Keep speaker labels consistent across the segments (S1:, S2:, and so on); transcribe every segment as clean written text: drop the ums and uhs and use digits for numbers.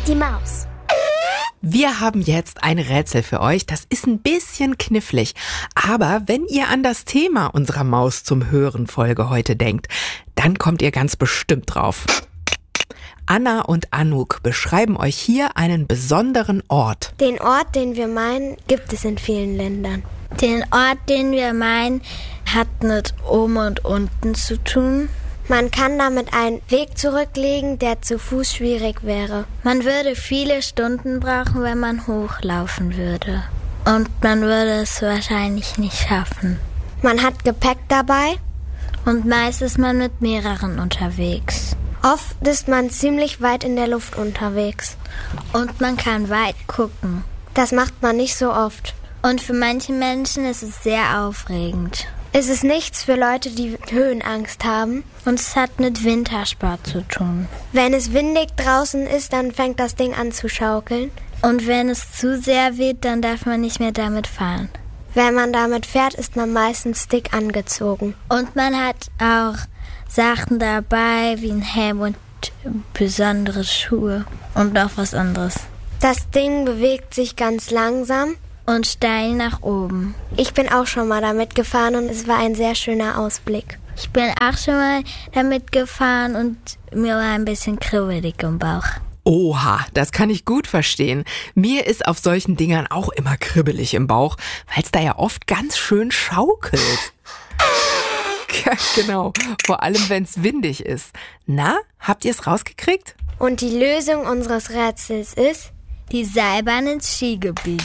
S1: die Maus.
S2: Wir haben jetzt ein Rätsel für euch. Das ist ein bisschen knifflig. Aber wenn ihr an das Thema unserer Maus zum Hören-Folge heute denkt, dann kommt ihr ganz bestimmt drauf. Anna und Anouk beschreiben euch hier einen besonderen Ort.
S1: Den Ort, den wir meinen, gibt es in vielen Ländern.
S3: Den Ort, den wir meinen, hat mit oben und unten zu tun.
S1: Man kann damit einen Weg zurücklegen, der zu Fuß schwierig wäre.
S3: Man würde viele Stunden brauchen, wenn man hochlaufen würde. Und man würde es wahrscheinlich nicht schaffen.
S1: Man hat Gepäck dabei.
S3: Und meist ist man mit mehreren unterwegs.
S1: Oft ist man ziemlich weit in der Luft unterwegs.
S3: Und man kann weit gucken.
S1: Das macht man nicht so oft.
S3: Und für manche Menschen ist es sehr aufregend.
S1: Es ist nichts für Leute, die Höhenangst haben.
S3: Und es hat mit Wintersport zu tun.
S1: Wenn es windig draußen ist, dann fängt das Ding an zu schaukeln.
S3: Und wenn es zu sehr weht, dann darf man nicht mehr damit fahren.
S1: Wenn man damit fährt, ist man meistens dick angezogen.
S3: Und man hat auch Sachen dabei, wie ein Helm und besondere Schuhe. Und noch was anderes.
S1: Das Ding bewegt sich ganz langsam.
S3: Und steil nach oben.
S1: Ich bin auch schon mal damit gefahren und es war ein sehr schöner Ausblick.
S3: Ich bin auch schon mal damit gefahren und mir war ein bisschen kribbelig im Bauch.
S2: Oha, das kann ich gut verstehen. Mir ist auf solchen Dingern auch immer kribbelig im Bauch, weil es da ja oft ganz schön schaukelt. Ja, genau, vor allem wenn es windig ist. Na, habt ihr es rausgekriegt?
S1: Und die Lösung unseres Rätsels ist?
S3: Die Seilbahn ins Skigebiet.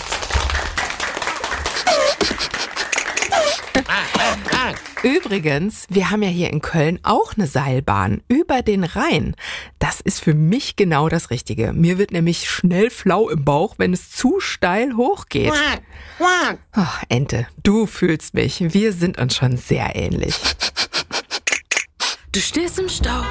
S2: Übrigens, wir haben ja hier in Köln auch eine Seilbahn über den Rhein. Das ist für mich genau das Richtige. Mir wird nämlich schnell flau im Bauch, wenn es zu steil hochgeht. Oh, Ente, du fühlst mich. Wir sind uns schon sehr ähnlich.
S4: Du stehst im Stau,